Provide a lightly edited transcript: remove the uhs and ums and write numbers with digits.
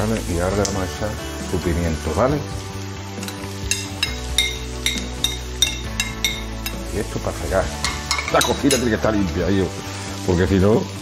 ¿vale? Y ahora le vamos a echar su pimiento, ¿vale? Y esto para fregar. La cocina tiene que estar limpia, yo, porque si no...